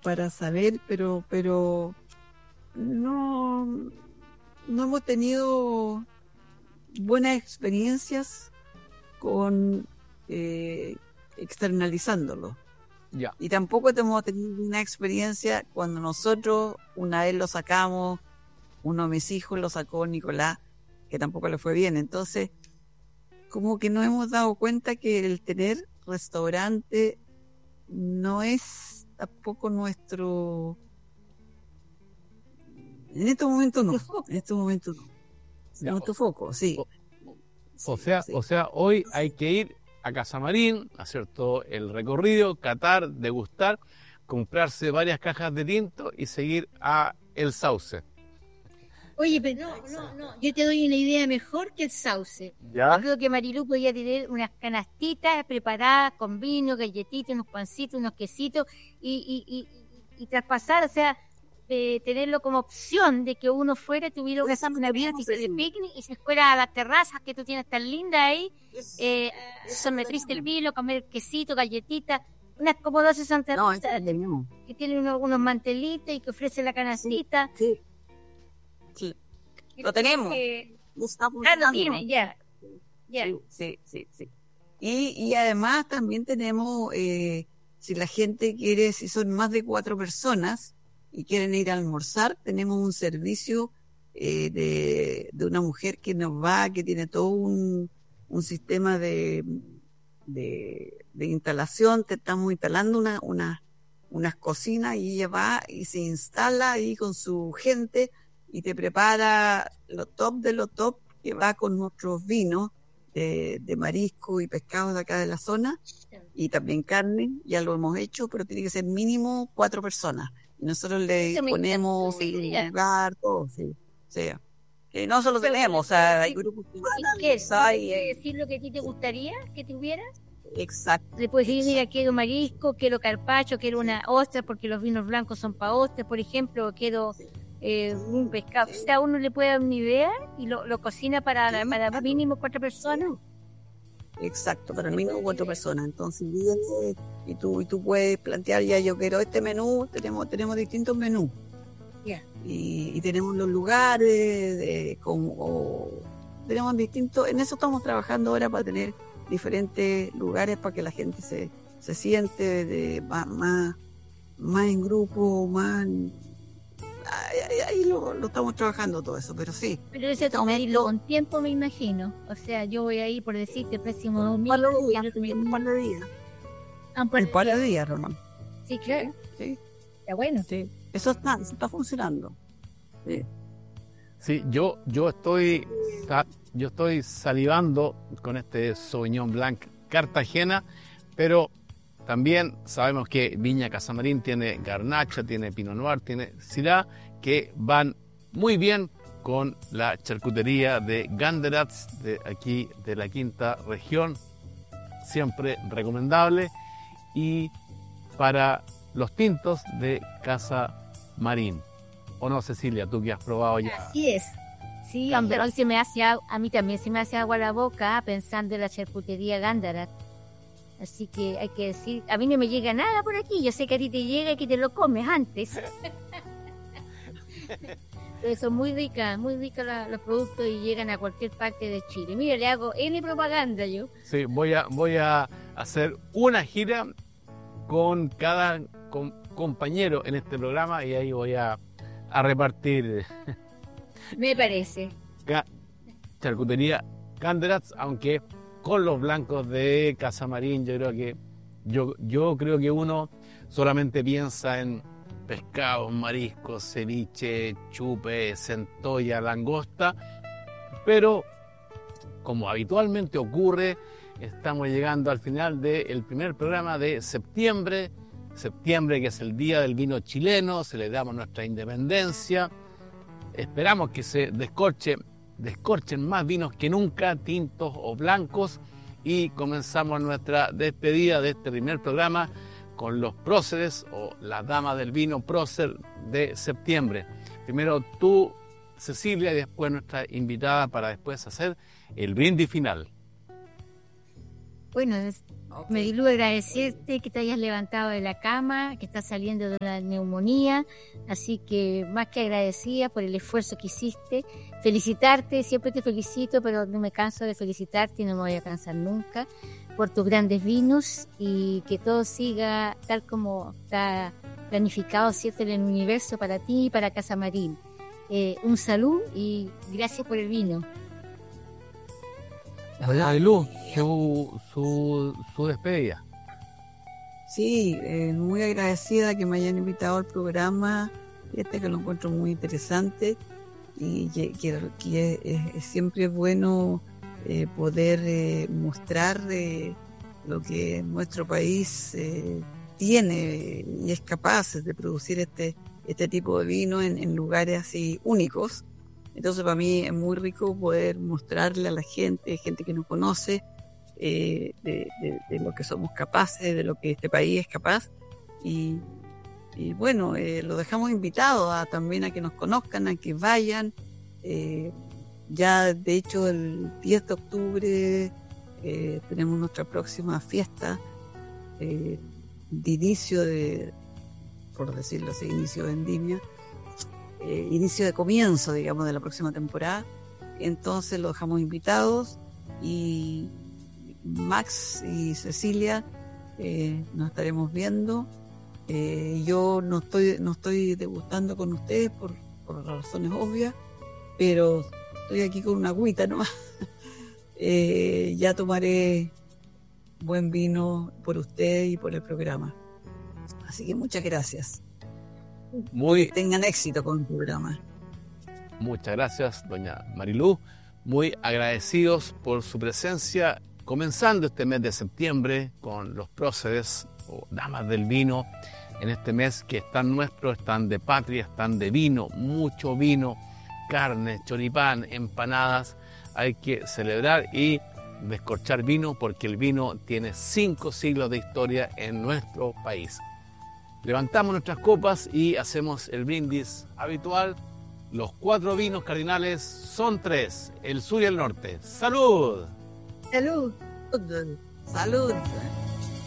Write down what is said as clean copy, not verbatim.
para saber, pero no hemos tenido buenas experiencias con externalizándolo. Ya. Y tampoco hemos tenido una experiencia cuando nosotros una vez lo sacamos, uno de mis hijos lo sacó, Nicolás, que tampoco le fue bien. Entonces, como que nos hemos dado cuenta que el tener restaurante no es tampoco nuestro... En estos momentos no. Ya. Nuestro foco, sí. O sea, hoy hay que ir a Casa Marín, hacer todo el recorrido, catar, degustar, comprarse varias cajas de tinto y seguir a El Sauce. Oye, pero no, yo te doy una idea mejor que el Sauce. ¿Ya? Yo creo que Marilú podía tener unas canastitas preparadas con vino, galletitas, unos pancitos, unos quesitos y traspasar, o sea, tenerlo como opción de que uno fuera, tuviera una vida de picnic y se fuera a las terrazas que tú tienes tan lindas ahí, sometriste el vino, comer quesito, galletitas, unas como 12 Santa No, Rita, tenemos. que tienen unos mantelitos y que ofrece la canastita. Sí. Lo tenemos. Lo tienen, ya. Sí. Y además también tenemos, si la gente quiere, si son más de 4 personas y quieren ir a almorzar, tenemos un servicio de una mujer que tiene todo un sistema de instalación. Te estamos instalando unas cocinas y ella va y se instala ahí con su gente y te prepara lo top de lo top, que va con nuestros vinos de marisco y pescado de acá de la zona, y también carne. Ya lo hemos hecho, pero tiene que ser mínimo 4 personas. Y nosotros le ponemos el lugar, todo, sí. O sea, que no solo tenemos, o sea, hay grupos que ¿Quieres decir lo que a ti te gustaría que tuviera? Exacto. Le puedes decir, mira, quiero marisco, quiero carpaccio, quiero una ostra, porque los vinos blancos son para ostras, por ejemplo, quiero un pescado. O sea, uno le puede dar una idea y lo cocina para mínimo 4 personas. Exacto, para mínimo 4 personas. Entonces vienes y tú puedes plantear, ya yo quiero este menú, tenemos distintos menús. Yeah. Y tenemos los lugares, tenemos distintos, en eso estamos trabajando ahora para tener diferentes lugares para que la gente se siente más en grupo, más... Ahí lo estamos trabajando todo eso, pero sí. Pero eso tomarlo con tiempo, me imagino. O sea, yo voy a ir, por decirte, el próximo domingo. Un par de días. Un par de días, Román. Sí, claro. Sí. Está bueno. Sí. Eso está funcionando. Sí. Sí, yo estoy salivando con este Sauvignon Blanc Cartagena, pero también sabemos que Viña Casa Marín tiene Garnacha, tiene Pinot Noir, tiene Syrah, que van muy bien con la charcutería de Ganderats, de aquí de la quinta región, siempre recomendable, y para los tintos de Casa Marín. ¿O no, Cecilia, tú que has probado ya? Así es. Sí, pero a mí también se me hace agua la boca pensando en la charcutería Ganderats. Así que hay que decir, a mí no me llega nada por aquí, yo sé que a ti te llega y que te lo comes antes. Pero son muy ricas los productos y llegan a cualquier parte de Chile. Mira, le hago N propaganda yo. Sí, voy a hacer una gira con cada compañero en este programa y ahí voy a repartir. Me parece. Charcutería Ganderats, aunque con los blancos de Casa Marín, yo creo que uno solamente piensa en pescados, mariscos, ceviche, chupe, centolla, langosta, pero como habitualmente ocurre, estamos llegando al final del primer programa de septiembre, que es el Día del Vino Chileno, celebramos nuestra independencia, esperamos que se descorchen más vinos que nunca, tintos o blancos, y comenzamos nuestra despedida de este primer programa con los próceres o la dama del vino prócer de septiembre. Primero tú, Cecilia, y después nuestra invitada para después hacer el brindis final. Bueno, Ok. Marilu, agradecerte que te hayas levantado de la cama, que estás saliendo de una neumonía, así que más que agradecida por el esfuerzo que hiciste, felicitarte, siempre te felicito, pero no me canso de felicitarte y no me voy a cansar nunca, por tus grandes vinos y que todo siga tal como está planificado, ¿cierto?, en el universo para ti y para Casa Marín. Un salud y gracias por el vino. Marilu, su despedida. Sí, muy agradecida que me hayan invitado al programa, que lo encuentro muy interesante y que siempre es bueno poder mostrar lo que nuestro país tiene y es capaz de producir este tipo de vino en lugares así únicos. Entonces para mí es muy rico poder mostrarle a la gente que no conoce, de lo que somos capaces, de lo que este país es capaz. Y bueno, lo dejamos invitados también a que nos conozcan, a que vayan. Ya de hecho el 10 de octubre tenemos nuestra próxima fiesta de inicio por decirlo así, inicio de vendimia. Inicio de comienzo, digamos, de la próxima temporada. Entonces los dejamos invitados y Max y Cecilia nos estaremos viendo. Yo no estoy degustando con ustedes por razones obvias, pero estoy aquí con una agüita nomás. Ya tomaré buen vino por ustedes y por el programa. Así que muchas gracias. Tengan éxito con el programa. Muchas gracias, doña Marilu. Muy agradecidos por su presencia, comenzando este mes de septiembre con los próceres o damas del vino, en este mes que están nuestros, están de patria, están de vino, mucho vino, carne, choripán, empanadas. Hay que celebrar y descorchar vino porque el vino tiene 5 siglos de historia en nuestro país. Levantamos nuestras copas y hacemos el brindis habitual. Los 4 vinos cardinales son 3, el sur y el norte. ¡Salud! Salud. Salud.